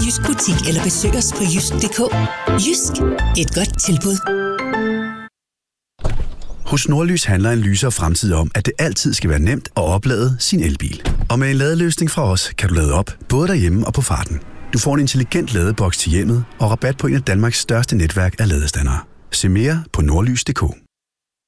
Jysk butik eller besøg os på jysk.dk. Jysk, et godt tilbud. Hos Nordlys handler en lysere fremtid om, at det altid skal være nemt at oplade sin elbil. Og med en ladeløsning fra os, kan du lade op, både derhjemme og på farten. Du får en intelligent ladeboks til hjemmet og rabat på en af Danmarks største netværk af ladestandere. Se mere på nordlys.dk.